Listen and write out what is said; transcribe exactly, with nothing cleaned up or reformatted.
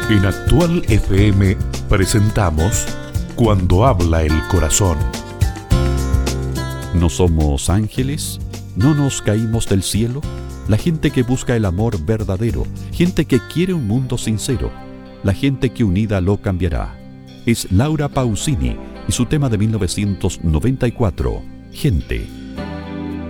En Actual F M presentamos Cuando habla el corazón. ¿No somos ángeles? ¿No nos caímos del cielo? La gente que busca el amor verdadero, gente que quiere un mundo sincero, la gente que unida lo cambiará. Es Laura Pausini y su tema de mil novecientos noventa y cuatro, Gente.